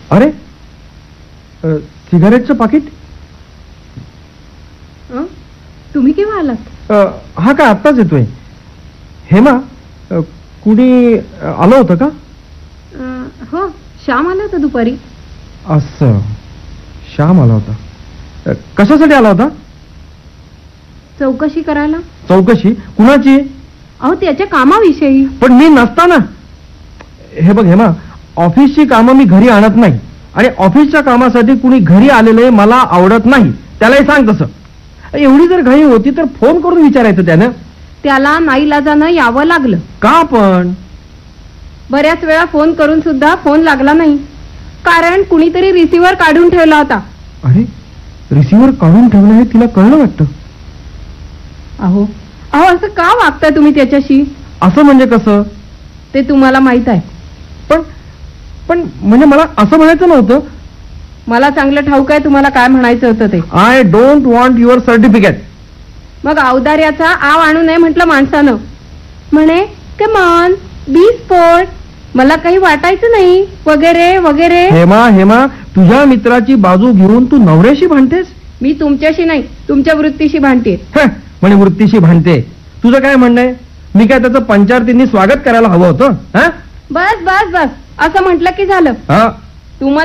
अरे सिगारेटचं पाकिट. तुम्ही केव्हा आलात? हा का आत्ताच येतोय. हेमा, कुणी आलं होतं का? हो, श्याम आला होता दुपारी. असं, श्याम आला होता. कशासाठी आला होता? चौकशी करायला. चौकशी कुणाची? अहो, त्याच्या कामाविषयी. पण मी नसताना. हे बघ हेमा, ऑफिसची कामं मी घरी आणत नाही आणि ऑफिसच्या कामासाठी कुणी घरी आलेले मला आवडत नाही. त्यालाही सांग तसं. एवढी जर घाई होती तर फोन करून विचारायचं त्यानं. त्याला नाईलाजानं यावं लागलं. का पण? बऱ्याच वेळा फोन करून सुद्धा फोन लागला नाही, कारण कुणीतरी रिसिव्हर काढून ठेवला होता. अरे, रिसिव्हर काढून ठेवलं हे तिला कळलं वाटतं. अहो अहो असं का वागताय तुम्ही त्याच्याशी? असं म्हणजे कसं? ते तुम्हाला माहित आहे. पण पण म्हणजे मला असं म्हणायचं नव्हतं. मला चांगलं ठाऊक आहे तुम्हाला काय म्हणायचं होतं ते. I don't want your certificate. मग औदार्याचा आव आणू नये म्हटलं माणसानं. म्हणे कम ऑन, बी स्पोर्ट, मला काही वाटायचं नाही वगैरे वगैरे. हेमा हेमा, तुझ्या मित्राची बाजू घेऊन तू नवऱ्याशी भांडतेस? मी तुमच्याशी नाही, तुमच्या वृत्तीशी भांडते. म्हणे वृत्तीशी भांडते. तुझं काय म्हणणं आहे? मी काय त्याचं पंचारतींनी स्वागत करायला हवं होतं? बस बस बस, असं म्हटलं की झालं. हा, तुम्हाला